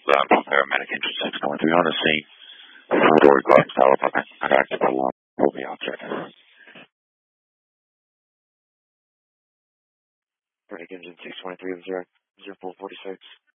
Paramedic engine 623 on the scene. 4-door glass tower, contact the alarm. We'll be out there. Paramedic engine 623, 0446.